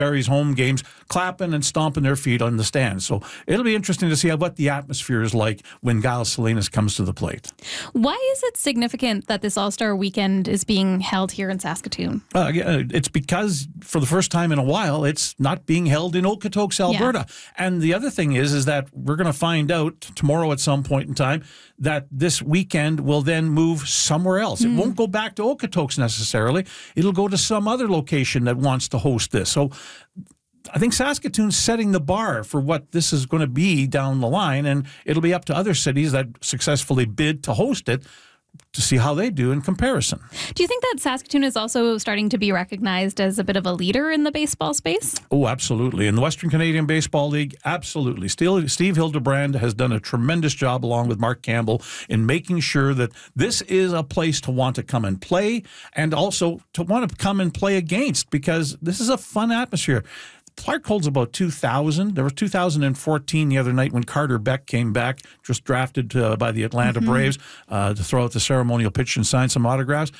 Barrie's home games, clapping and stomping their feet on the stands. So it'll be interesting to see what the atmosphere is like when Giles Salinas comes to the plate. Why is it significant that this All-Star weekend is being held here in Saskatoon? It's because for the first time in a while, it's not being held in Okotoks, Alberta. Yeah. And the other thing is that we're going to find out tomorrow at some point in time that this weekend will then move somewhere else. It won't go back to Okotoks necessarily. It'll go to some other location that wants to host this. So I think Saskatoon's setting the bar for what this is going to be down the line, and it'll be up to other cities that successfully bid to host it to see how they do in comparison. Do you think that Saskatoon is also starting to be recognized as a bit of a leader in the baseball space? Oh, absolutely. In the Western Canadian Baseball League, absolutely. Steve Hildebrand has done a tremendous job along with Mark Campbell in making sure that this is a place to want to come and play and also to want to come and play against, because this is a fun atmosphere. Clark holds about 2,000. There was 2,014 the other night when Carter Beck came back, just drafted by the Atlanta Braves to throw out the ceremonial pitch and sign some autographs.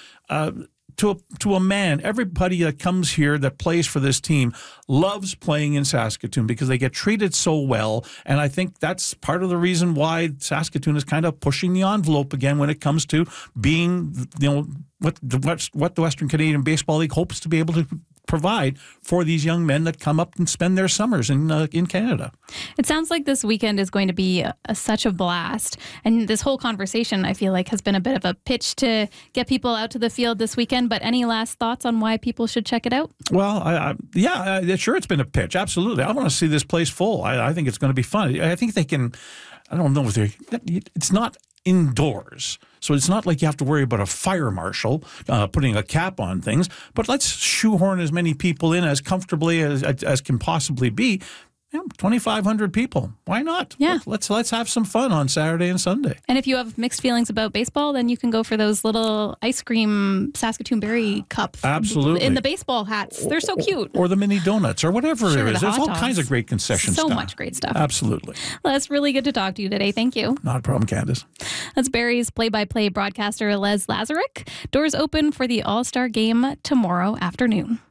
To a man, everybody that comes here that plays for this team loves playing in Saskatoon because they get treated so well. And I think that's part of the reason why Saskatoon is kind of pushing the envelope again when it comes to being, what the Western Canadian Baseball League hopes to be able to provide for these young men that come up and spend their summers in Canada. It sounds like this weekend is going to be such a blast. And this whole conversation, I feel like, has been a bit of a pitch to get people out to the field this weekend. But any last thoughts on why people should check it out? Well, sure, it's been a pitch. Absolutely. I want to see this place full. I think it's going to be fun. I think they can, I don't know if it's not indoors. So it's not like you have to worry about a fire marshal putting a cap on things, but let's shoehorn as many people in as comfortably as can possibly be. 2,500 people. Why not? Yeah. Let's have some fun on Saturday and Sunday. And if you have mixed feelings about baseball, then you can go for those little ice cream Saskatoon Berry cups. Absolutely. In the baseball hats. They're so cute. Or the mini donuts or whatever it is. There's all kinds of great concession stuff. So much great stuff. Absolutely. Well, that's really good to talk to you today. Thank you. Not a problem, Candace. That's Barrie's play-by-play broadcaster Les Lazaruk. Doors open for the All-Star game tomorrow afternoon.